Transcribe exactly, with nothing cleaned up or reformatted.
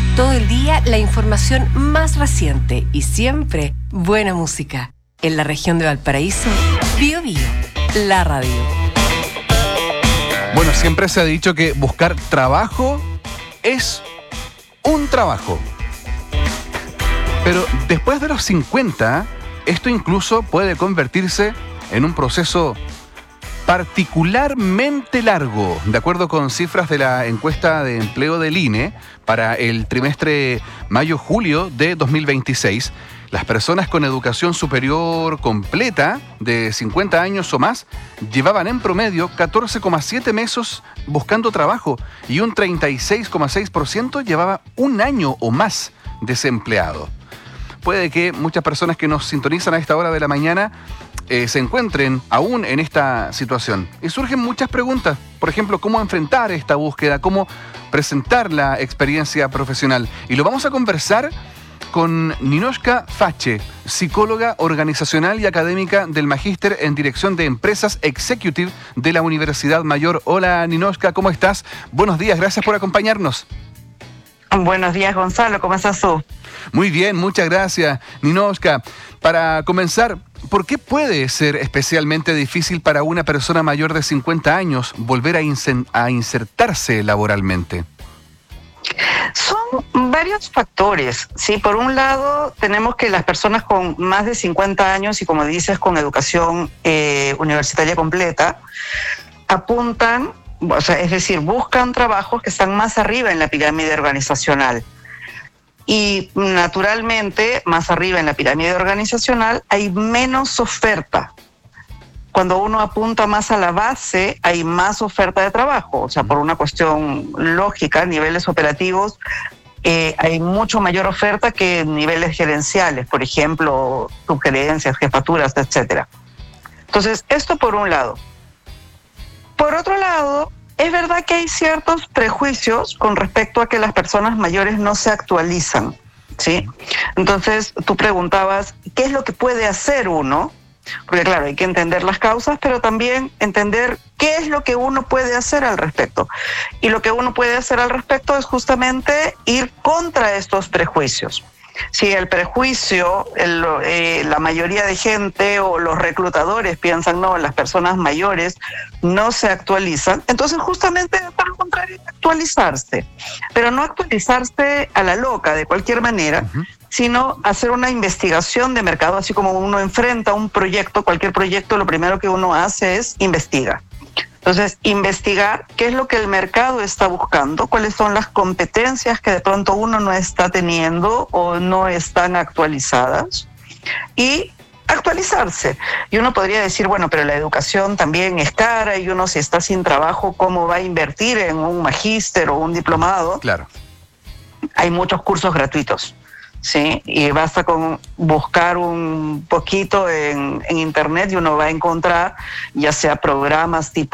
Todo el día la información más reciente y siempre buena música. En la región de Valparaíso, Bío Bío, la radio. Bueno, siempre se ha dicho que buscar trabajo es un trabajo. Pero después de los cincuenta, esto incluso puede convertirse en un proceso particularmente largo. De acuerdo con cifras de la encuesta de empleo del I N E para el trimestre mayo-julio de dos mil veintiséis, las personas con educación superior completa de cincuenta años o más llevaban en promedio catorce coma siete meses buscando trabajo y un treinta y seis coma seis por ciento llevaba un año o más desempleado. Puede que muchas personas que nos sintonizan a esta hora de la mañana eh, se encuentren aún en esta situación. Y surgen muchas preguntas. Por ejemplo, ¿cómo enfrentar esta búsqueda? ¿Cómo presentar la experiencia profesional? Y lo vamos a conversar con Ninoshka Fache, psicóloga organizacional y académica del Magíster en Dirección de Empresas Executive de la Universidad Mayor. Hola Ninoshka, ¿cómo estás? Buenos días, gracias por acompañarnos. Buenos días, Gonzalo, ¿cómo estás tú? Muy bien, muchas gracias, Ninoshka. Para comenzar, ¿por qué puede ser especialmente difícil para una persona mayor de cincuenta años volver a, insen- a insertarse laboralmente? Son varios factores, ¿sí? Por un lado, tenemos que las personas con más de cincuenta años y, como dices, con educación eh, universitaria completa, apuntan, o sea, es decir, buscan trabajos que están más arriba en la pirámide organizacional. Y naturalmente, más arriba en la pirámide organizacional hay menos oferta. Cuando uno apunta más a la base, hay más oferta de trabajo. O sea, por una cuestión lógica, niveles operativos, eh, hay mucho mayor oferta que niveles gerenciales, por ejemplo, subgerencias, jefaturas, etcétera. Entonces, esto por un lado. Por otro lado, es verdad que hay ciertos prejuicios con respecto a que las personas mayores no se actualizan, ¿sí? Entonces, tú preguntabas, ¿qué es lo que puede hacer uno? Porque claro, hay que entender las causas, pero también entender qué es lo que uno puede hacer al respecto. Y lo que uno puede hacer al respecto es justamente ir contra estos prejuicios. Si el prejuicio, el, eh, la mayoría de gente o los reclutadores piensan, no, las personas mayores no se actualizan, entonces justamente por lo contrario, actualizarse. Pero no actualizarse a la loca, de cualquier manera, uh-huh. sino hacer una investigación de mercado, así como uno enfrenta un proyecto, cualquier proyecto, lo primero que uno hace es investigar. Entonces, investigar qué es lo que el mercado está buscando, cuáles son las competencias que de pronto uno no está teniendo o no están actualizadas y actualizarse. Y uno podría decir, bueno, pero la educación también es cara y uno si está sin trabajo, ¿cómo va a invertir en un magíster o un diplomado? Claro. Hay muchos cursos gratuitos. Sí, y basta con buscar un poquito en, en internet y uno va a encontrar ya sea programas tipo